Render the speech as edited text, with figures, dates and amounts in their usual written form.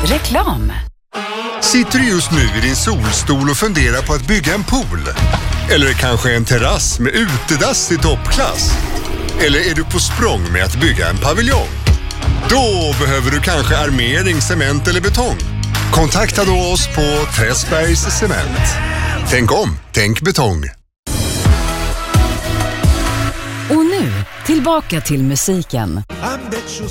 Reklam. Sitter du just nu i din solstol och funderar på att bygga en pool? Eller kanske en terrass med utedass i toppklass? Eller är du på språng med att bygga en paviljong? Då behöver du kanske armering, cement eller betong. Kontakta då oss på Träsbergs Cement. Tänk om, tänk betong. Och nu, tillbaka till musiken.